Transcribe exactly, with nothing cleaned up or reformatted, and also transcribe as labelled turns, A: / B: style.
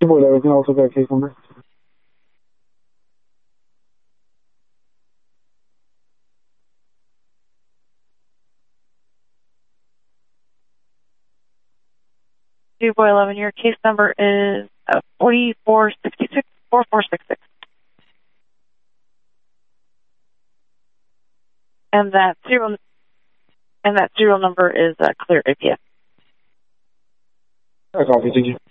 A: two four eleven, can I also get a case number?
B: two four eleven, your case number is uh, forty-four sixty-six, forty-four sixty-six. And that serial, and that serial number is uh, clear A P S.
A: I copy, thank you.